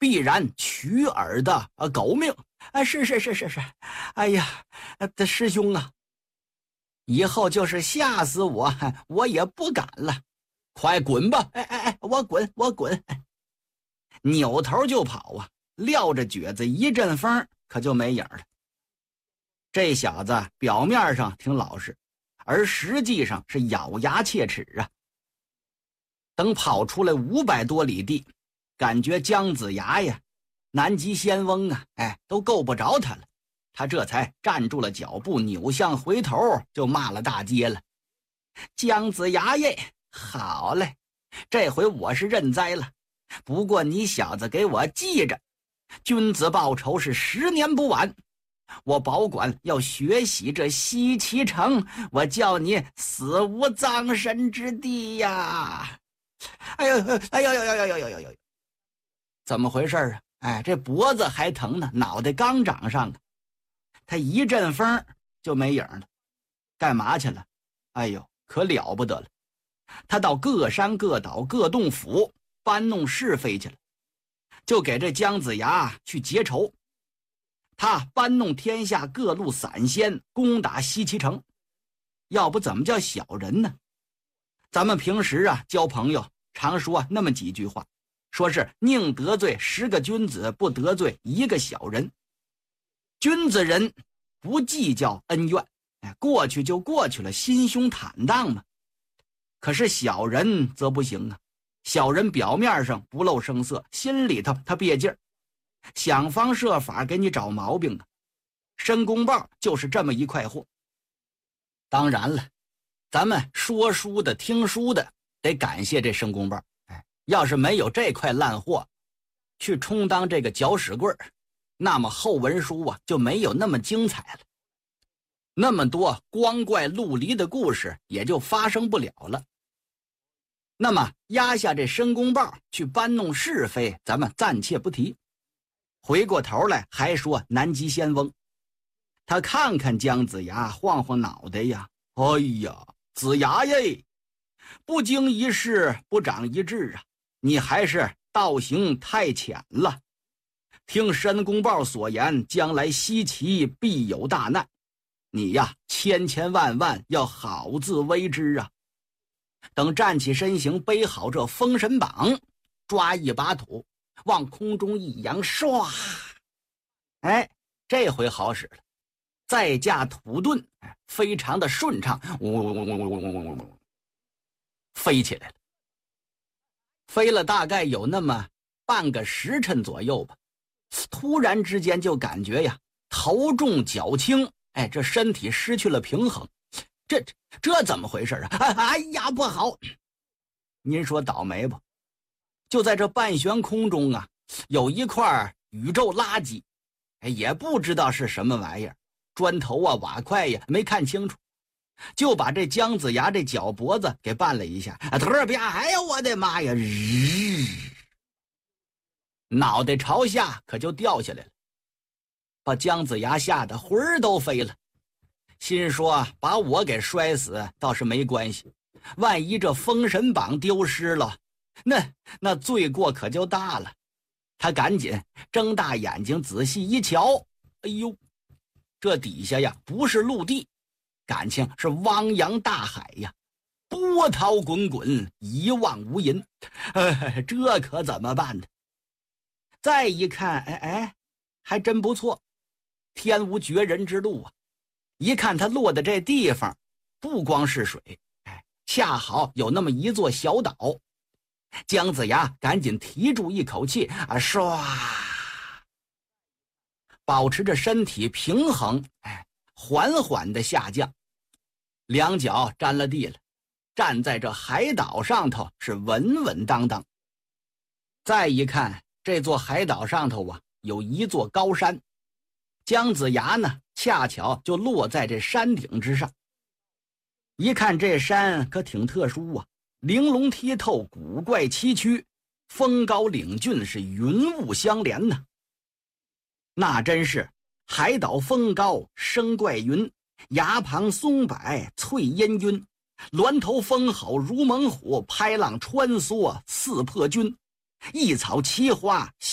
必然取尔的狗命。是，哎呀，这师兄啊，以后就是吓死我，我也不敢了。快滚吧！我滚！扭头就跑啊，撂着蹶子一阵风，可就没影了。这小子表面上挺老实，而实际上是咬牙切齿啊。等跑出来500多里地，感觉姜子牙呀、南极仙翁啊，都够不着他了。他这才站住了脚步，扭向回头就骂了大街了：姜子牙耶，好嘞，这回我是认栽了。不过你小子给我记着，君子报仇是10年不晚。我保管要学习这西岐城，我叫你死无葬身之地呀！哎呦，怎么回事啊？这脖子还疼呢，脑袋刚长上啊，他一阵风就没影了。干嘛去了？哎呦，可了不得了！他到各山各岛各洞府搬弄是非去了，就给这姜子牙去结仇。他搬弄天下各路散仙攻打西岐城，要不怎么叫小人呢？咱们平时交朋友常说那么几句话，说是宁得罪10个君子，不得罪1个小人。君子人不计较恩怨，过去就过去了，心胸坦荡嘛。可是小人则不行啊，小人表面上不露声色，心里头他别劲儿，想方设法给你找毛病啊。申公豹就是这么一块货。当然了，咱们说书的听书的得感谢这申公豹，要是没有这块烂货去充当这个搅屎棍儿，那么后文书就没有那么精彩了，那么多光怪陆离的故事也就发生不了了。那么压下这申公豹去搬弄是非，咱们暂且不提。回过头来还说南极仙翁，他看看姜子牙，晃晃脑袋呀，哎呀，子牙耶，不经一事不长一智啊，你还是道行太浅了。听申公豹所言，将来西岐必有大难，你呀千万要好自为之啊。等站起身形，背好这封神榜，抓一把土往空中一扬，唰，这回好使了，再架土遁，非常的顺畅，飞起来了。飞了大概有那么半个时辰左右吧，突然之间就感觉呀头重脚轻，这身体失去了平衡。这怎么回事啊？哎呀，不好！您说倒霉不？就在这半悬空中啊，有一块宇宙垃圾，也不知道是什么玩意儿，砖头啊瓦块呀，没看清楚，就把这姜子牙这脚脖子给绊了一下，特别，哎呀我的妈呀，脑袋朝下可就掉下来了，把姜子牙吓得魂儿都飞了。心说把我给摔死倒是没关系，万一这封神榜丢失了，那罪过可就大了。他赶紧睁大眼睛仔细一瞧，哎呦，这底下呀不是陆地，感情是汪洋大海呀，波涛滚滚，一望无垠。这可怎么办呢？再一看，还真不错，天无绝人之路啊。一看他落的这地方不光是水，恰好有那么一座小岛。姜子牙赶紧提住一口气，唰，保持着身体平衡，缓缓的下降，两脚沾了地了，站在这海岛上头是稳稳当当。再一看，这座海岛上头有一座高山，姜子牙呢恰巧就落在这山顶之上。一看这山可挺特殊啊，玲珑剔透，古怪崎岖，峰高岭峻，是云雾相连呢。那真是海岛峰高生怪云，崖旁松柏翠烟云，峦头风吼如猛虎，拍浪穿梭似破军，一草奇花